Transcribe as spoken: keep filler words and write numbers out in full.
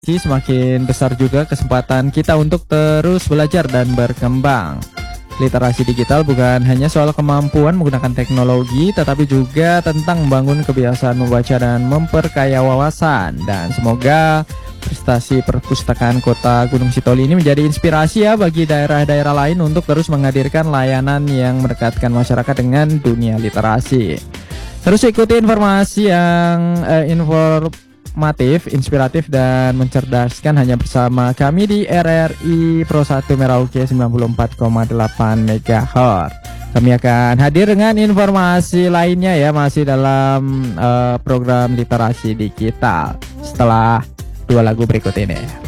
semakin besar juga kesempatan kita untuk terus belajar dan berkembang. Literasi digital bukan hanya soal kemampuan menggunakan teknologi, tetapi juga tentang membangun kebiasaan membaca dan memperkaya wawasan. Dan semoga prestasi perpustakaan Kota Gunung Sitoli ini menjadi inspirasi ya bagi daerah-daerah lain untuk terus menghadirkan layanan yang mendekatkan masyarakat dengan dunia literasi. Terus ikuti informasi yang eh, informatif, inspiratif, dan mencerdaskan hanya bersama kami di R R I Pro satu Merauke sembilan puluh empat koma delapan megahertz. Kami akan hadir dengan informasi lainnya ya, masih dalam uh, program literasi digital setelah dua lagu berikut ini.